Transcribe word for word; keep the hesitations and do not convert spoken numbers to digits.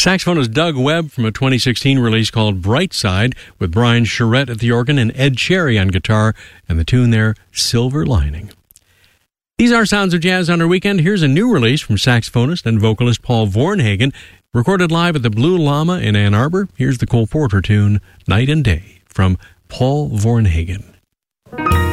Saxophonist Doug Webb from a twenty sixteen release called Bright Side, with Brian Charette at the organ and Ed Cherry on guitar, and the tune there, Silver Lining. These are Sounds of Jazz on our weekend. Here's a new release from saxophonist and vocalist Paul Vornhagen, recorded live at the Blue Llama in Ann Arbor. Here's the Cole Porter tune, Night and Day, from Paul Vornhagen.